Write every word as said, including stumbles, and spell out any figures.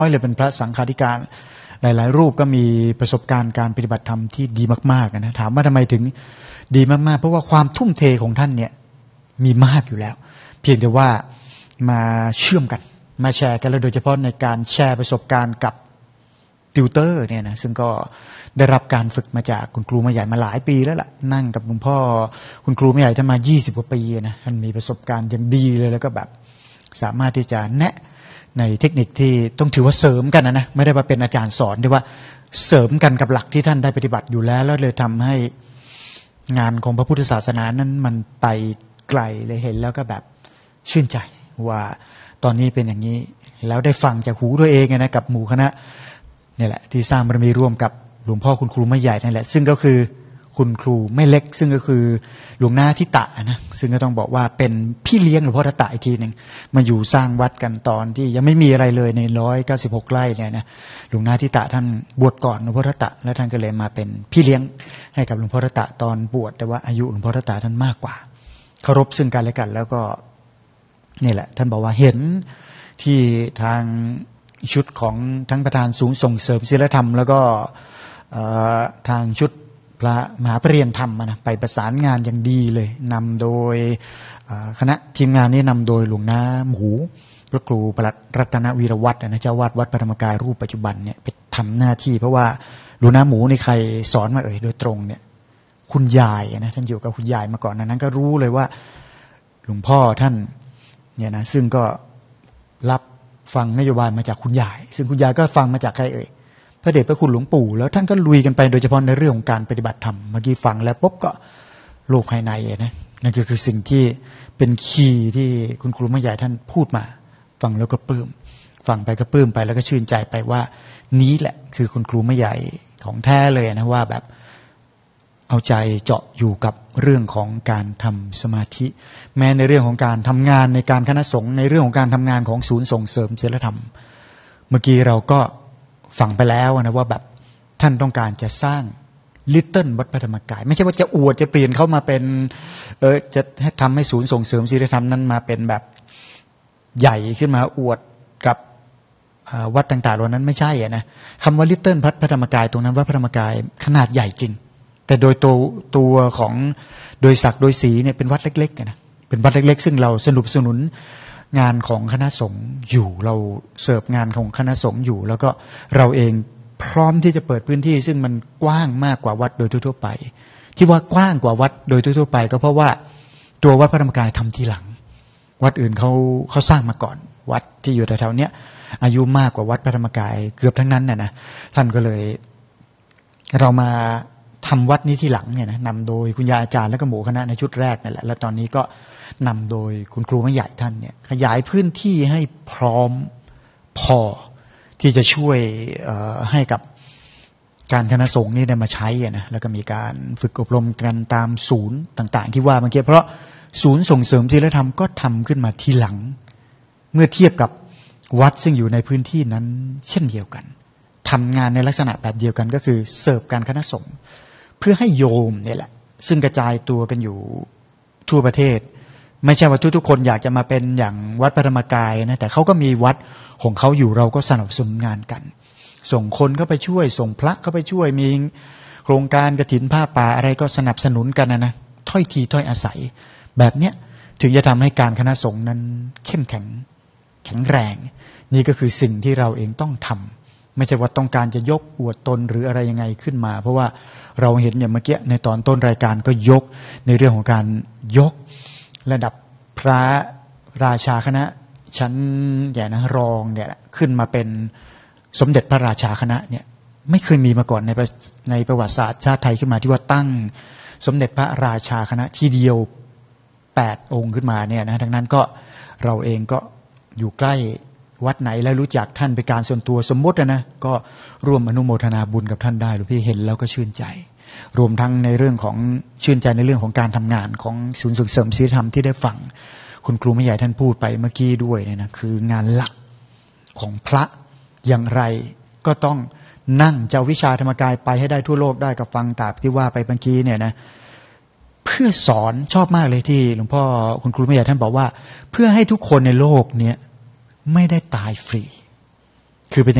อยเลยเป็นพระสังฆาธิการหลายๆรูปก็มีประสบการณ์การปฏิบัติธรรมที่ดีมากๆนะถามว่าทำไมถึงดีมากๆเพราะว่าความทุ่มเทของท่านเนี่ยมีมากอยู่แล้วเพียงแต่ว่ามาเชื่อมกันมาแชร์กันแล้วโดยเฉพาะในการแชร์ประสบการณ์กับติวเตอร์เนี่ยนะซึ่งก็ได้รับการฝึกมาจากคุณครูมาใหญ่มาหลายปีแล้วล่ะนั่งกับหลวงพ่อคุณครูมาใหญ่ท่านมายี่สิบกว่าปีนะท่านมีประสบการณ์อย่างดีเลยแล้วก็แบบสามารถที่จะแนะในเทคนิคที่ต้องถือว่าเสริมกันนะนะไม่ได้ว่าเป็นอาจารย์สอนด้วยว่าเสริมกันกับหลักที่ท่านได้ปฏิบัติอยู่แล้วแล้วเลยทำให้งานของพระพุทธศาสนานั้นมันไปไกลเลยเห็นแล้วก็แบบชื่นใจว่าตอนนี้เป็นอย่างนี้แล้วได้ฟังจากหูตัวเองนะกับหมู่คณะนี่แหละที่สร้างบารมีร่วมกับหลวงพ่อคุณครูไม่ใหญ่นั่นแหละซึ่งก็คือคุณครูไม่เล็กซึ่งก็คือหลวงนาทิตะนะซึ่งก็ต้องบอกว่าเป็นพี่เลี้ยงหลวงพ่อทัตตะอีกทีหนึ่งมาอยู่สร้างวัดกันตอนที่ยังไม่มีอะไรเลยในร้อยเก้าสิบหกไร่เนี่ยนะหลวงนาทิตะท่านบวชก่อนหลวงพ่อทัตตะแล้วท่านก็เลยมาเป็นพี่เลี้ยงให้กับหลวงพ่อทัตตะตอนบวชแต่ว่าอายุหลวงพ่อทัตตะท่านมากกว่าเคารพซึ่งกันและกันแล้วก็นี่แหละท่านบอกว่าเห็นที่ทางชุดของทั้งประธานศูนย์ส่งเสริมศีลธรรมแล้วก็ทางชุดพระมหาปริญญาธรรมนะไปประสานงานอย่างดีเลยนำโดยคณะทีมงานนี้นำโดยหลวงน้าหมูพระครูประหลัดรัตนวีรวัฒน์นะเจ้าวาดวัดพระธรรมกายรูปปัจจุบันเนี่ยไปทำหน้าที่เพราะว่าหลวงน้าหมูในใครสอนมาเอ่ยโดยตรงเนี่ยคุณยายนะท่านอยู่กับคุณยายมาก่อนนั้นก็รู้เลยว่าหลวงพ่อท่านเนี่ยนะซึ่งก็รับฟังนโยบายมาจากคุณยายซึ่งคุณยายก็ฟังมาจากใครเอ่ยพระเดชพระคุณหลวงปู่แล้วท่านก็ลุยกันไปโดยเฉพาะในเรื่องของการปฏิบัติธรรมเมื่อกี้ฟังแล้วปุ๊บก็โลกภายในนะนั่นก็คือสิ่งที่เป็นคีย์ที่คุณครูไม่ใหญ่ท่านพูดมาฟังแล้วก็ปลื้มฟังไปก็ปลื้มไปแล้วก็ชื่นใจไปว่านี้แหละคือคุณครูไม่ใหญ่ของแท้เลยนะว่าแบบเอาใจเจาะอยู่กับเรื่องของการทำสมาธิแม้ในเรื่องของการทำงานในการคณะสงฆ์ในเรื่องของการทำงานของศูนย์ส่งเสริมศีลธรรมเมื่อกี้เราก็ฟังไปแล้วนะว่าแบบท่านต้องการจะสร้างลิตเติ้ลวัดพระธรรมกายไม่ใช่ว่าจะอวดจะเปลี่ยนเข้ามาเป็นเออจะให้ทำให้ศูนย์ส่งเสริมศีลธรรมนั้นมาเป็นแบบใหญ่ขึ้นมาอวดกับวัดต่างๆเหล่านั้นไม่ใช่นะคำว่าลิตเติ้ลวัดพระธรรมกายตรงนั้นวัดพระธรรมกายขนาดใหญ่จริงแต่โดยตัวตัวของโดยศักดิ์โดยสีเนี่ยเป็นวัดเล็กๆนะเป็นวัดเล็กๆซึ่งเราสนับสนุนงานของคณะสงฆ์อยู่เราเสิร์ฟงานของคณะสงฆ์อยู่แล้วก็เราเองพร้อมที่จะเปิดพื้นที่ซึ่งมันกว้างมากกว่าวัดโดยทั่วไปที่ว่ากว้างกว่าวัดโดยทั่วไปก็เพราะว่าตัววัดพระธรรมกายทำทีหลังวัดอื่นเขาเขาสร้างมาก่อนวัดที่อยู่แถวๆเนี้ยอายุมากกว่าวัดพระธรรมกายเกือบทั้งนั้นน่ะนะท่านก็เลยเรามาทำวัดนี้ที่หลังเนี่ยนะนำโดยคุณยายอาจารย์และก็หมู่คณะในชุดแรกนั่นแหละแล้วตอนนี้ก็นำโดยคุณครูไม่ใหญ่ท่านเนี่ยขยายพื้นที่ให้พร้อมพอที่จะช่วยให้กับการคณะสงฆ์นี่ได้มาใช้นะแล้วก็มีการฝึกอบรมกันตามศูนย์ต่างๆที่ว่าเมื่อกี้เพราะศูนย์ส่งเสริมศีลธรรมก็ทำขึ้นมาทีหลังเมื่อเทียบกับวัดซึ่งอยู่ในพื้นที่นั้นเช่นเดียวกันทำงานในลักษณะแบบเดียวกันก็คือเสิร์ฟการคณะสงฆ์เพื่อให้โยมเนี่ยแหละซึ่งกระจายตัวกันอยู่ทั่วประเทศไม่ใช่ว่าทุกๆคนอยากจะมาเป็นอย่างวัดพระธรรมกายนะแต่เขาก็มีวัดของเขาอยู่เราก็สนับสนุนงานกันส่งคนเข้าไปช่วยส่งพระเข้าไปช่วยมีโครงการกฐินผ้าป่าอะไรก็สนับสนุนกันนะนะถ้อยทีถ้อยอาศัยแบบเนี้ยถึงจะทำให้การคณะสงฆ์นั้นเข้มแข็งแข็งแรงนี่ก็คือสิ่งที่เราเองต้องทำไม่ใช่ว่าต้องการจะยกอวดตนหรืออะไรยังไงขึ้นมาเพราะว่าเราเห็นอย่างเมื่อกี้ในตอนต้นรายการก็ยกในเรื่องของการยกระดับพระราชาคณะชั้นใหญ่นะรองเนี่ยขึ้นมาเป็นสมเด็จพระราชาคณะเนี่ยไม่เคยมีมาก่อนในในประวัติศาสตร์ชาติไทยขึ้นมาที่ว่าตั้งสมเด็จพระราชาคณะทีเดียวแปดองค์ขึ้นมาเนี่ยนะดังนั้นก็เราเองก็อยู่ใกล้วัดไหนและรู้จักท่านเป็นการส่วนตัวสมมตินะก็ร่วมอนุโมทนาบุญกับท่านได้หรือพี่เห็นแล้วก็ชื่นใจรวมทั้งในเรื่องของชื่นใจในเรื่องของการทำงานของศูนย์ส่งเสริมศีลธรรมที่ได้ฟังคุณครูไม่ใหญ่ท่านพูดไปเมื่อกี้ด้วยเนี่ยนะคืองานหลักของพระอย่างไรก็ต้องนั่งเจ้าวิชาธรรมกายไปให้ได้ทั่วโลกได้กับฟังตามที่ว่าไปเมื่อกี้เนี่ยนะเพื่อสอนชอบมากเลยที่หลวงพ่อคุณครูไม่ใหญ่ท่านบอกว่าเพื่อให้ทุกคนในโลกเนี้ยไม่ได้ตายฟรีคือเป็น